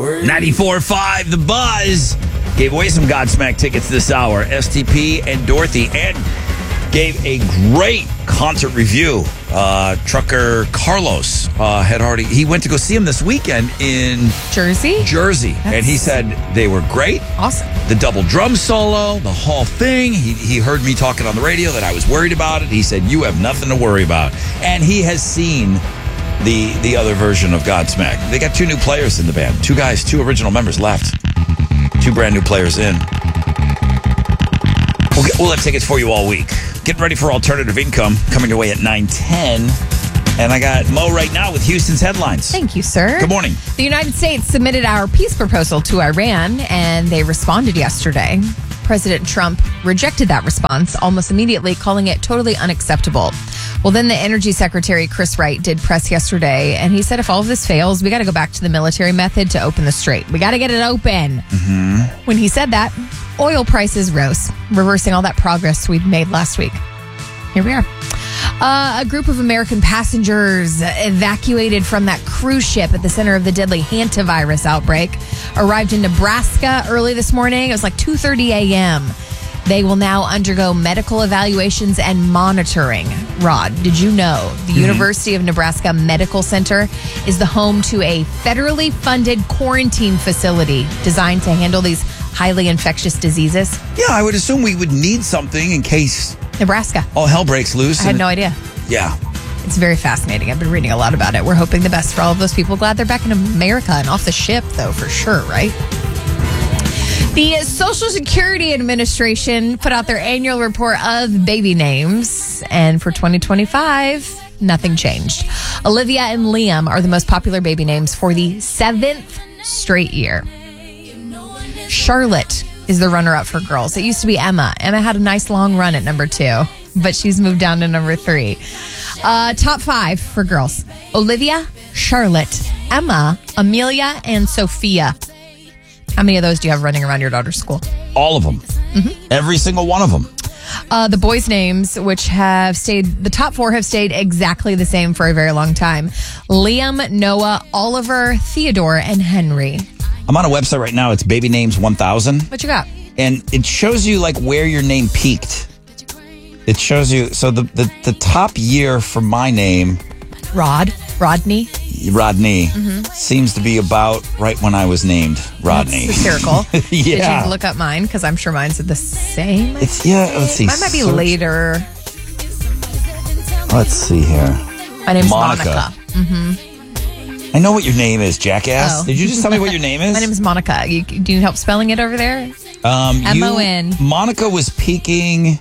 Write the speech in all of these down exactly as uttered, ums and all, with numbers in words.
ninety-four point five The Buzz gave away some Godsmack tickets this hour. S T P and Dorothy, and gave a great concert review. Uh, trucker Carlos uh, had already, he went to go see him this weekend in Jersey. Jersey, That's and he said they were great. Awesome. The double drum solo, the whole thing. He, he heard me talking on the radio that I was worried about it. He said, you have nothing to worry about. And he has seen the the other version of Godsmack. They got two new players in the band. Two guys, two original members left. Two brand new players in. We'll, get, we'll have tickets for you all week. Getting ready for Alternative Income, coming your way at nine ten. And I got Mo right now with Houston's headlines. Thank you, sir. Good morning. The United States submitted our peace proposal to Iran, and they responded yesterday. President Trump rejected that response almost immediately, calling it totally unacceptable. Well, then the Energy Secretary, Chris Wright, did press yesterday, and he said if all of this fails, we got to go back to the military method to open the strait. We got to get it open. Mm-hmm. When he said that, oil prices rose, reversing all that progress we'd made last week. Here we are. Uh, a group of American passengers evacuated from that cruise ship at the center of the deadly hantavirus outbreak arrived in Nebraska early this morning. It was like two thirty a.m. They will now undergo medical evaluations and monitoring. Rod, did you know the mm-hmm. University of Nebraska Medical Center is the home to a federally funded quarantine facility designed to handle these highly infectious diseases? Yeah, I would assume we would need something in case Nebraska. all hell breaks loose. I had no idea. Yeah. It's very fascinating. I've been reading a lot about it. We're hoping the best for all of those people. Glad they're back in America and off the ship, though, for sure, right? The Social Security Administration put out their annual report of baby names, and for twenty twenty-five, nothing changed. Olivia and Liam are the most popular baby names for the seventh straight year. Charlotte is the runner-up for girls. It used to be Emma. Emma had a nice long run at number two, but she's moved down to number three. Uh, top five for girls: Olivia, Charlotte, Emma, Amelia, and Sophia. How many of those do you have running around your daughter's school? All of them. Mm-hmm. Every single one of them. Uh, the boys' names, which have stayed, the top four have stayed exactly the same for a very long time. Liam, Noah, Oliver, Theodore, and Henry. I'm on a website right now. It's Baby Names one thousand. What you got? And it shows you like where your name peaked. It shows you. So the, the, the top year for my name, Rod, Rodney. Rodney, mm-hmm. seems to be about right when I was named Rodney. That's hysterical. Yeah. Did you look up mine? Because I'm sure mine's the same. It's yeah. Let's see. Mine might be Search. later. Let's see here. My name's Monica. Monica. Mm-hmm. I know what your name is, jackass. Oh. Did you just tell me what your name is? My name is Monica. You, do you need help spelling it over there? Um, M O N. Monica was peaking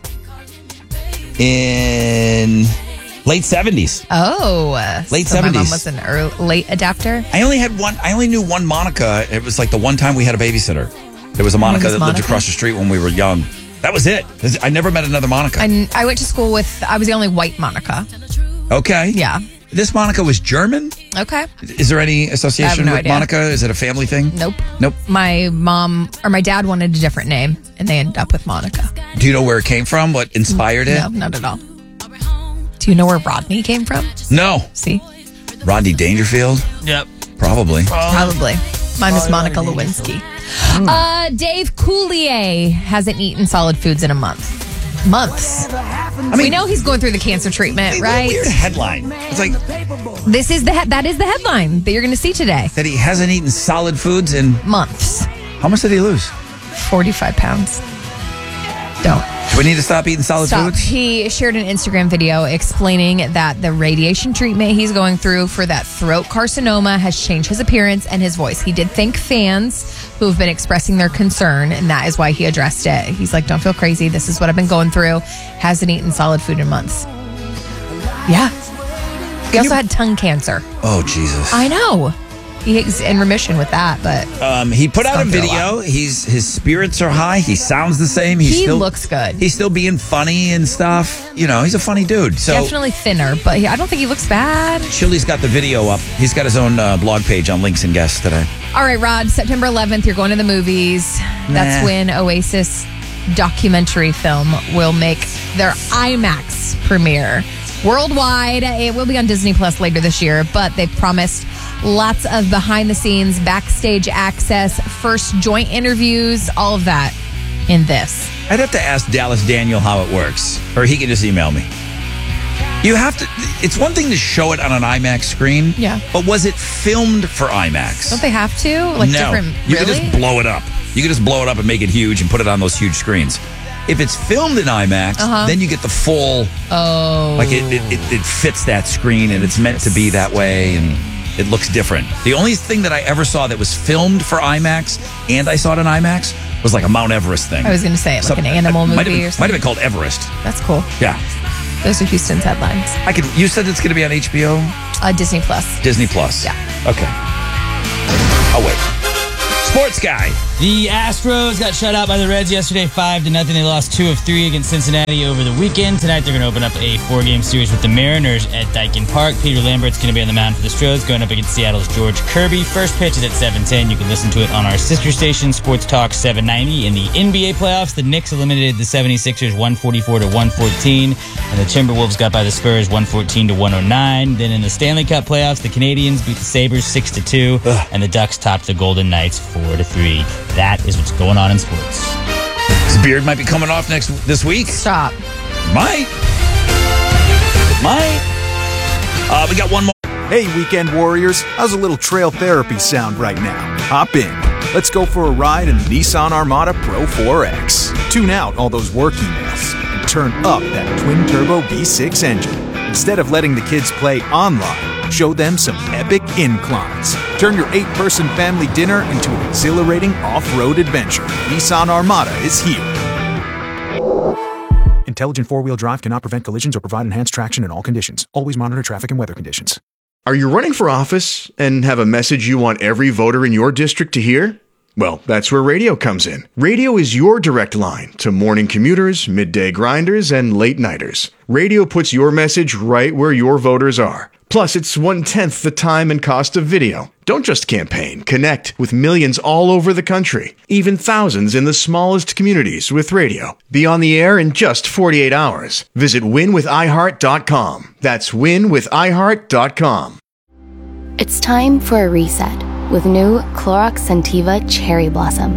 in late seventies. Oh, late so seventies. My mom was an early, late adapter. I only had one. I only knew one Monica. It was like the one time we had a babysitter. There was a Monica was that Monica? lived across the street when we were young. That was it. I never met another Monica. I, I went to school with. I was the only white Monica. Okay. Yeah. This Monica was German? Okay. Is there any association no with idea. Monica? Is it a family thing? Nope. Nope. My mom or my dad wanted a different name, and they ended up with Monica. Do you know where it came from? What inspired it? No, not at all. Do you know where Rodney came from? No. See? Rodney Dangerfield? Yep. Probably. Probably. Mine was Monica Lewinsky. Uh, Dave Coulier hasn't eaten solid foods in a month. Months. I mean, we know he's going through the cancer treatment, what a right? weird headline. It's like This is the he- that is the headline that you're going to see today. that he hasn't eaten solid foods in. Months. How much did he lose? forty-five pounds. Don't. Do we need to stop eating solid Stop. foods? He shared an Instagram video explaining that the radiation treatment he's going through for that throat carcinoma has changed his appearance and his voice. He did thank fans who have been expressing their concern, and that is why he addressed it. He's like, don't feel crazy. This is what I've been going through. Hasn't eaten solid food in months. Yeah. He also had tongue cancer. Oh, Jesus. I know. He's in remission with that, but Um, he put out a Gone through a video. He's his spirits are high. He sounds the same. He's he still, looks good. He's still being funny and stuff. You know, he's a funny dude. So Definitely thinner, but he, I don't think he looks bad. Chili's got the video up. He's got his own uh, blog page on Links and Guests today. All right, Rod, September eleventh, you're going to the movies. That's Nah. when Oasis documentary film will make their IMAX premiere worldwide. It will be on Disney Plus later this year, but they've promised Lots of behind the scenes, backstage access, first joint interviews, all of that in this. I'd have to ask Dallas Daniel how it works, or he can just email me. You have to, it's one thing to show it on an IMAX screen. Yeah. But was it filmed for IMAX? Don't they have to? Like no. different, You really? could just blow it up. You could just blow it up and make it huge and put it on those huge screens. If it's filmed in IMAX, uh-huh. then you get the full, oh. like it, it, it, it fits that screen and it's meant to be that way and it looks different. The only thing that I ever saw that was filmed for IMAX and I saw it in IMAX was like a Mount Everest thing. I was going to say, like Some, an animal movie might have been, or something. Might have been called Everest. That's cool. Yeah. Those are Houston's headlines. I could. You said it's going to be on H B O? Uh, Disney Plus. Disney Plus. Yeah. Okay. I'll wait. Sports guy. The Astros got shut out by the Reds yesterday, five to nothing. They lost two of three against Cincinnati over the weekend. Tonight they're going to open up a four-game series with the Mariners at Daikin Park. Peter Lambert's going to be on the mound for the Stros, going up against Seattle's George Kirby. First pitch is at seven ten. You can listen to it on our sister station, Sports Talk seven ninety. In the N B A playoffs, the Knicks eliminated the seventy-sixers one forty-four to one fourteen, and the Timberwolves got by the Spurs one fourteen to one oh nine. Then in the Stanley Cup playoffs, the Canadians beat the Sabres six to two, and the Ducks topped the Golden Knights four to three. That is what's going on in sports. His beard might be coming off next this week. Stop. Might. It might. Uh, we got one more. Hey, weekend warriors. How's a little trail therapy sound right now? Hop in. Let's go for a ride in the Nissan Armada Pro four X. Tune out all those work emails and turn up that twin-turbo V six engine. Instead of letting the kids play online, show them some epic inclines. Turn your eight-person family dinner into an exhilarating off-road adventure. Nissan Armada is here. Intelligent four-wheel drive cannot prevent collisions or provide enhanced traction in all conditions. Always monitor traffic and weather conditions. Are you running for office and have a message you want every voter in your district to hear? Well, that's where radio comes in. Radio is your direct line to morning commuters, midday grinders, and late nighters. Radio puts your message right where your voters are. Plus, it's one-tenth the time and cost of video. Don't just campaign. Connect with millions all over the country, even thousands in the smallest communities with radio. Be on the air in just forty-eight hours. Visit win with i heart dot com. That's win with i heart dot com. It's time for a reset with new Clorox Scentiva Cherry Blossom.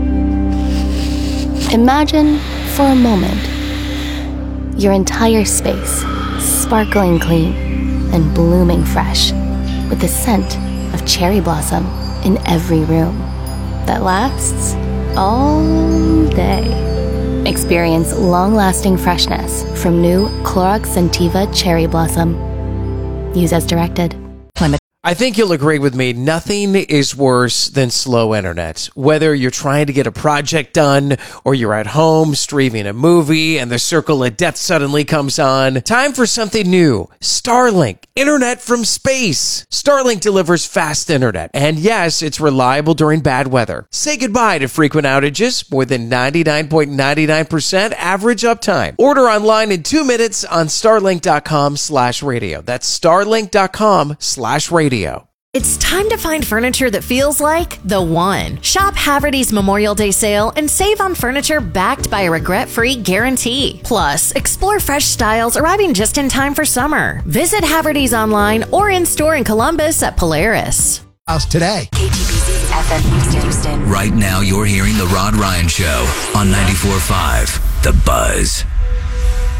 Imagine, for a moment, your entire space sparkling clean and blooming fresh with the scent of cherry blossom in every room that lasts all day. Experience long-lasting freshness from new Clorox Scentiva Cherry Blossom. Use as directed. I think you'll agree with me, nothing is worse than slow internet. Whether you're trying to get a project done or you're at home streaming a movie and the circle of death suddenly comes on, time for something new. Starlink, internet from space. Starlink delivers fast internet. And yes, it's reliable during bad weather. Say goodbye to frequent outages, more than ninety-nine point nine nine percent average uptime. Order online in two minutes on starlink.com slash radio. That's starlink.com slash radio. It's time to find furniture that feels like the one. Shop Haverty's Memorial Day sale and save on furniture backed by a regret-free guarantee. Plus, explore fresh styles arriving just in time for summer. Visit Haverty's online or in-store in Columbus at Polaris. House today. K T B C F M Houston, Houston. Right now you're hearing The Rod Ryan Show on ninety-four point five The Buzz.